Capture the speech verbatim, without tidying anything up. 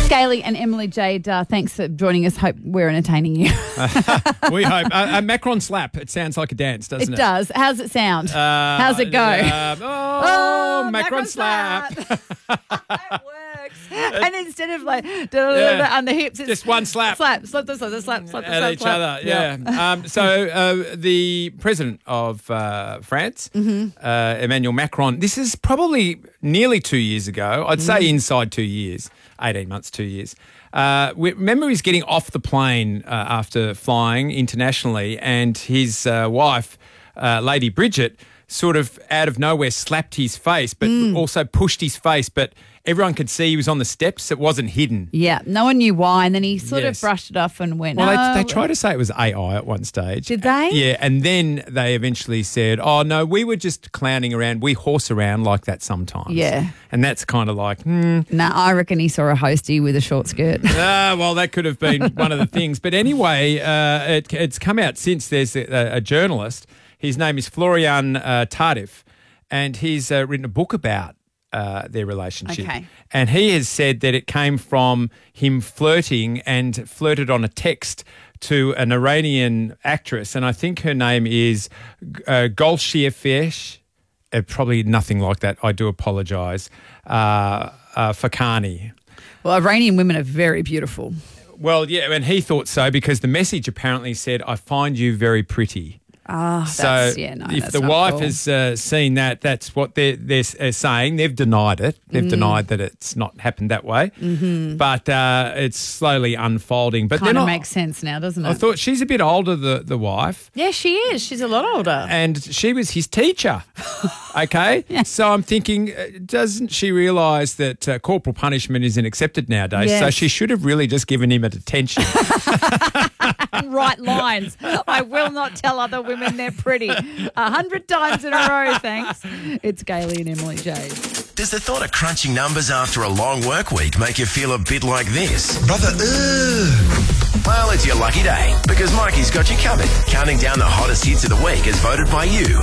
Gailey and Emily Jade, uh, thanks for joining us. Hope we're entertaining you. We hope. A, a Macron slap. It sounds like a dance, doesn't it? It does. How's it sound? Uh, How's it go? Uh, oh, Oh, Macron, Macron slap. slap. It works. And instead of like yeah. on the hips, it's just one slap. Slap, slap, slap, slap, slap, slap, At slap, each slap. other, yeah. yeah. um, so uh, the president of uh, France, Mm-hmm. uh, Emmanuel Macron, this is probably nearly two years ago. I'd say Mm. inside two years, eighteen months, two years. Uh, we, remember he's getting off the plane uh, after flying internationally, and his uh, wife, uh, Lady Bridget, sort of out of nowhere slapped his face, but Mm. also pushed his face, but everyone could see he was on the steps. It wasn't hidden. Yeah, no one knew why, and then he sort Yes. of brushed it off and went, Well, no. they, they tried to say it was A I at one stage. Did they? Yeah, and then they eventually said, oh, no, we were just clowning around. We horse around like that sometimes. Yeah. And that's kind of like, hmm. No, I reckon he saw a hostie with a short skirt. Ah, well, that could have been one of the things. But anyway, uh, it, it's come out since. There's a, a journalist. His name is Florian uh, Tardif, and he's uh, written a book about uh, their relationship. Okay. And he has said that it came from him flirting and flirted on a text to an Iranian actress, and I think her name is uh, Golshiya Fesh. Uh, probably nothing like that. I do apologise. Uh, uh, Fakani. Well, Iranian women are very beautiful. Well, yeah, and he thought so because the message apparently said, I find you very pretty. Ah, So that's, yeah, no, if that's the not wife cool. has uh, seen that, that's what they're, they're uh, saying. They've denied it. They've Mm. denied that it's not happened that way. Mm-hmm. But uh, it's slowly unfolding. But Kind then of I- makes sense now, doesn't it? I thought she's a bit older, the, the wife, yeah, she is. She's a lot older. and she was his teacher. Okay? Yeah. So I'm thinking, uh, doesn't she realise that uh, corporal punishment isn't accepted nowadays? So Yes. she should have really just given him a detention. Right lines. I will not tell other women they're pretty. A hundred times in a row, thanks. It's Gailey and Emily Jade. Does the thought of crunching numbers after a long work week make you feel a bit like this? Brother, ugh. Well, it's your lucky day because Mikey's got you covered, counting down the hottest hits of the week as voted by you.